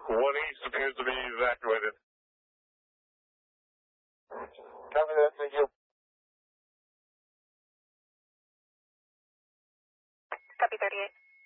1 East appears to be evacuated. Copy that, thank you. Copy 38.